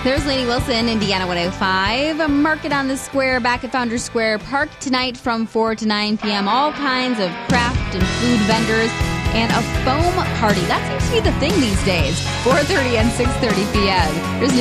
There's Lainey Wilson, Indiana 105. A market on the square back at Founders Square Park tonight from 4 to 9 p.m. All kinds of craft and food vendors and a foam party. That seems to be the thing these days. 4:30 and 6:30 p.m. There's